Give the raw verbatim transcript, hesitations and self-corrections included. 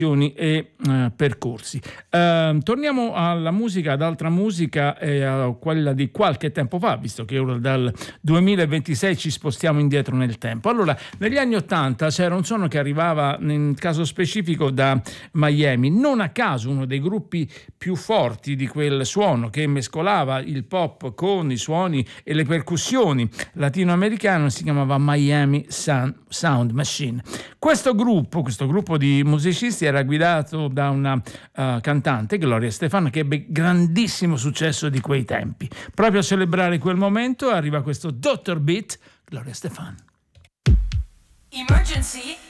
e uh, percorsi. Uh, torniamo alla musica, ad altra musica, eh, a quella di qualche tempo fa, visto che ora dal duemilaventisei ci spostiamo indietro nel tempo. Allora, negli anni ottanta c'era un suono che arrivava, in caso specifico, da Miami. Non a caso uno dei gruppi più forti di quel suono, che mescolava il pop con i suoni e le percussioni latinoamericane, si chiamava Miami Sound Machine. Questo gruppo, questo gruppo di musicisti era guidato da una uh, cantante, Gloria Estefan, che ebbe grandissimo successo di quei tempi. Proprio a celebrare quel momento arriva questo doctor Beat, Gloria Estefan. Emergency.